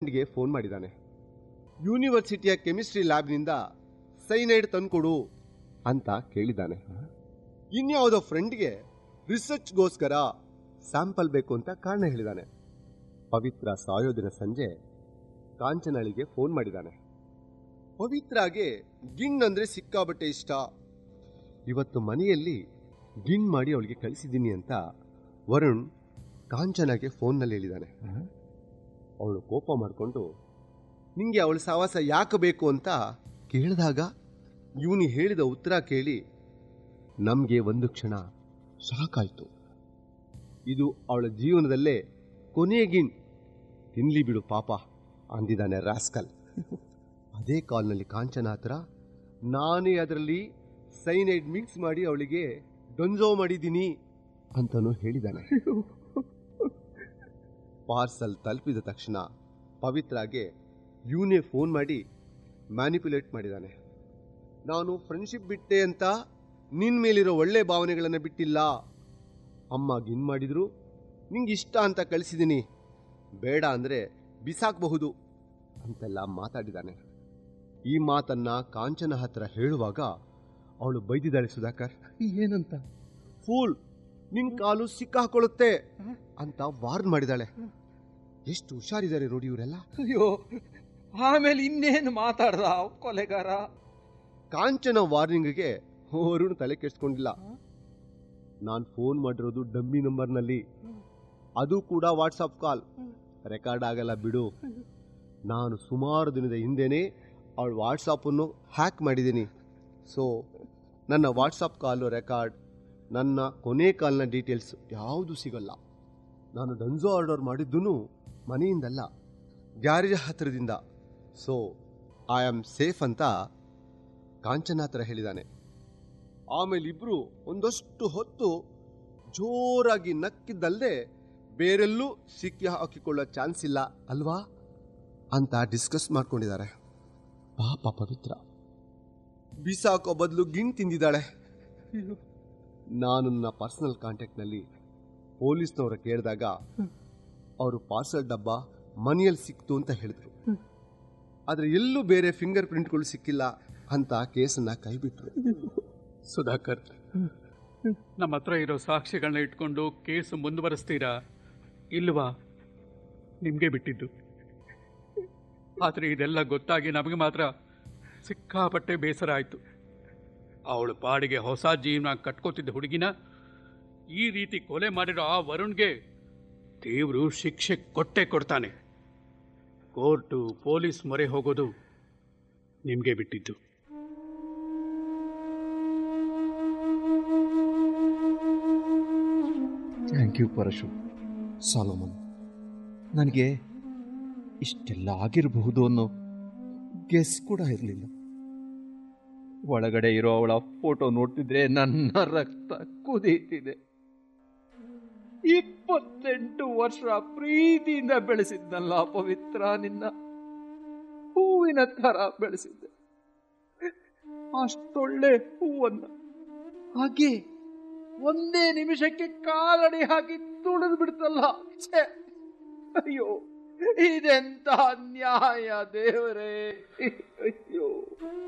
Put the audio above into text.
ಫ್ರೆಂಡ್ಗೆ phone ಮಾಡಿದ್ದಾನೆ. ಯೂನಿವರ್ಸಿಟಿಯ chemistry ಲ್ಯಾಬ್ನಿಂದ cyanide ತಂದ್ಕೊಡು ಅಂತ ಕೇಳಿದ್ದಾನೆ. ಇನ್ಯಾವುದೋ ಫ್ರೆಂಡ್ಗೆ ರಿಸರ್ಚ್ಗೋಸ್ಕರ ಸ್ಯಾಂಪಲ್ ಬೇಕು ಅಂತ ಕಾರಣ ಹೇಳಿದ್ದಾನೆ. ಪವಿತ್ರ ಸಾಯೋದಿನ ಸಂಜೆ ಕಾಂಚನಳಿಗೆ ಫೋನ್ ಮಾಡಿದ್ದಾನೆ. ಪವಿತ್ರಾಗೆ ಗಿಣ್ ಅಂದ್ರೆ ಸಿಕ್ಕಾಬಟ್ಟೆ ಇಷ್ಟ. ಇವತ್ತು ಮನೆಯಲ್ಲಿ ಗಿಣ್ ಮಾಡಿ ಅವಳಿಗೆ ಕಳಿಸಿದ್ದೀನಿ ಅಂತ ವರುಣ್ ಕಾಂಚನಾಗೆ ಫೋನ್ನಲ್ಲಿ ಹೇಳಿದ್ದಾನೆ. ಅವಳು ಕೋಪ ಮಾಡಿಕೊಂಡು ನಿಂಗೆ ಅವಳ ಸಹವಾಸ ಯಾಕೆ ಬೇಕು ಅಂತ ಕೇಳಿದಾಗ ಇವನು ಹೇಳಿದ ಉತ್ತರ ಕೇಳಿ ನಮಗೆ ಒಂದು ಕ್ಷಣ ಸಾಕಾಯ್ತು. ಇದು ಅವಳ ಜೀವನದಲ್ಲೇ ಕೊನೆಯ ಗಿಣ್, ತಿನ್ಲಿ ಬಿಡು ಪಾಪ ಅಂದಿದ್ದಾನೆ ರಾಸ್ಕಲ್. ಅದೇ ಕಾಲ್ನಲ್ಲಿ ಕಾಂಚನ ಹತ್ರ ನಾನೇ ಅದರಲ್ಲಿ ಸೈನೈಡ್ ಮಿಕ್ಸ್ ಮಾಡಿ ಅವಳಿಗೆ ಡೊಂಜೋ ಮಾಡಿದ್ದೀನಿ ಅಂತನೂ ಹೇಳಿದ್ದಾನೆ. ಪಾರ್ಸಲ್ ತಲುಪಿದ ತಕ್ಷಣ ಪವಿತ್ರಾಗೆ ಇವನೇ ಫೋನ್ ಮಾಡಿ ಮ್ಯಾನಿಪ್ಯುಲೇಟ್ ಮಾಡಿದ್ದಾನೆ. ನಾನು ಫ್ರೆಂಡ್ಶಿಪ್ ಬಿಟ್ಟೆ ಅಂತ ನಿನ್ ಮೇಲಿರೋ ಒಳ್ಳೆ ಭಾವನೆಗಳನ್ನು ಬಿಟ್ಟಿಲ್ಲ. ಅಮ್ಮ ಗಿನ್ ಮಾಡಿದ್ರು ನಿಂಗೆ ಇಷ್ಟ ಅಂತ ಕಳಿಸಿದ್ದೀನಿ, ಬೇಡ ಅಂದರೆ ಬಿಸಾಕಬಹುದು ಅಂತೆಲ್ಲ ಮಾತಾಡಿದ್ದಾನೆ. ಈ ಮಾತನ್ನ ಕಾಂಚನ ಹತ್ರ ಹೇಳುವಾಗ ಅವಳು ಬೈದಿದ್ದಾಳೆ. ಸುಧಾಕರ್ ಏನಂತ? ಫೂಲ್, ನಿನ್ ಕಾಲು ಸಿಕ್ಕಾಕೊಳ್ಳುತ್ತೆ ಅಂತ ವಾರ್ನ್ ಮಾಡಿದಾಳೆ. ಎಷ್ಟು ಹುಷಾರಿದ್ದಾರೆ ನೋಡಿ ಇವರೆಲ್ಲ. ಅಯ್ಯೋ, ಆಮೇಲೆ ಇನ್ನೇನು ಮಾತಾಡ್ದ ಕೊಲೆಗಾರ? ಕಾಂಚನ ವಾರ್ನಿಂಗ್ಗೆ ವರುಣ್ ತಲೆ ಕೆಡಿಸ್ಕೊಂಡಿಲ್ಲ. ನಾನು ಫೋನ್ ಮಾಡಿರೋದು ಡಮ್ಮಿ ನಂಬರ್ನಲ್ಲಿ, ಅದು ಕೂಡ ವಾಟ್ಸಪ್ ಕಾಲ್, ರೆಕಾರ್ಡ್ ಆಗಲ್ಲ ಬಿಡು. ನಾನು ಸುಮಾರು ದಿನದ ಹಿಂದೆನೇ ಅವಳ ವಾಟ್ಸಪ್ಪನ್ನು ಹ್ಯಾಕ್ ಮಾಡಿದ್ದೀನಿ. ಸೊ ನನ್ನ ವಾಟ್ಸಪ್ ಕಾಲು ರೆಕಾರ್ಡ್, ನನ್ನ ಕೊನೆ ಕಾಲ್ನ ಡೀಟೇಲ್ಸ್ ಯಾವುದು ಸಿಗಲ್ಲ. ನಾನು ಡನ್ಜೋ ಆರ್ಡರ್ ಮಾಡಿದ್ದೂ ಮನೆಯಿಂದಲ್ಲ, ಗ್ಯಾರೇಜ್ ಹತ್ತಿರದಿಂದ. ಸೊ ಐ ಆಮ್ ಸೇಫ್ ಅಂತ ಕಾಂಚನ ಹತ್ರ ಹೇಳಿದ್ದಾನೆ. ಆಮೇಲೆ ಇಬ್ರು ಒಂದಷ್ಟು ಹೊತ್ತು ಜೋರಾಗಿ ನಕ್ಕಿದ್ದಲ್ಲದೆ ಬೇರೆಲ್ಲೂ ಸಿಕ್ಕಿ ಹಾಕಿಕೊಳ್ಳೋ ಚಾನ್ಸ್ ಇಲ್ಲ ಅಲ್ವಾ ಅಂತ ಡಿಸ್ಕಸ್ ಮಾಡ್ಕೊಂಡಿದ್ದಾರೆ. ಪಾಪ ಪವಿತ್ರ ಬಿಸಾಕೋ ಬದಲು ಗಿಣ್ ತಿಂದಿದ್ದಾಳೆ. ನಾನು ನನ್ನ ಪರ್ಸನಲ್ ಕಾಂಟ್ಯಾಕ್ಟ್ನಲ್ಲಿ ಪೊಲೀಸ್ನವರ ಕೇಳಿದಾಗ ಅವರು ಪಾರ್ಸಲ್ ಡಬ್ಬ ಮನೆಯಲ್ಲಿ ಸಿಕ್ತು ಅಂತ ಹೇಳಿದ್ರು. ಆದರೆ ಎಲ್ಲೂ ಬೇರೆ ಫಿಂಗರ್ ಪ್ರಿಂಟ್ಗಳು ಸಿಕ್ಕಿಲ್ಲ ಅಂತ ಕೇಸನ್ನ ಕೈಬಿಟ್ರು. ಸುಧಾಕರ್, ನಮ್ಮ ಹತ್ರ ಇರೋ ಸಾಕ್ಷಿಗಳನ್ನ ಇಟ್ಕೊಂಡು ಕೇಸು ಮುಂದುವರಿಸ್ತೀರಾ ಇಲ್ವಾ ನಿಮಗೆ ಬಿಟ್ಟಿದ್ದು. ಆದರೆ ಇದೆಲ್ಲ ಗೊತ್ತಾಗಿ ನಮಗೆ ಮಾತ್ರ ಸಿಕ್ಕಾಪಟ್ಟೆ ಬೇಸರ ಆಯಿತು. ಅವಳು ಪಾಡಿಗೆ ಹೊಸ ಜೀವನ ಕಟ್ಕೋತಿದ್ದ ಹುಡುಗಿನ ಈ ರೀತಿ ಕೊಲೆ ಮಾಡಿರೋ ಆ ವರುಣ್ಗೆ ದೇವರು ಶಿಕ್ಷೆ ಕೊಟ್ಟೇ ಕೊಡ್ತಾನೆ. ಕೋರ್ಟು ಪೊಲೀಸ್ ಮೊರೆ ಹೋಗೋದು ನಿಮಗೆ ಬಿಟ್ಟಿದ್ದು. Thank you Parashu. ಸಾಲೋಮನ್, ನನಗೆ ಇಷ್ಟೆಲ್ಲ ಆಗಿರಬಹುದು ಅನ್ನೋ ಗೆಸ್ ಕೂಡ ಇರಲಿಲ್ಲ. ಒಳಗಡೆ ಇರೋ ಅವಳ ಫೋಟೋ ನೋಡ್ತಿದ್ರೆ ನನ್ನ ರಕ್ತ ಕುದೀತಿದೆ. 28 ವರ್ಷ ಪ್ರೀತಿಯಿಂದ ಬೆಳೆಸಿದ್ನಲ್ಲ ಪವಿತ್ರ, ನಿನ್ನ ಹೂವಿನ ತರ ಬೆಳೆಸಿದ್ದೆ. ಅಷ್ಟೊಳ್ಳೆ ಹೂವನ್ನ ಹಾಗೆ ಒಂದೇ ನಿಮಿಷಕ್ಕೆ ಕಾಲಡಿ ಹಾಕಿ ತುಳಿದು ಬಿಡ್ತಲ್ಲ. ಅಯ್ಯೋ, ಇದೆಂತ ಅನ್ಯಾಯ ದೇವರೇ. ಅಯ್ಯೋ.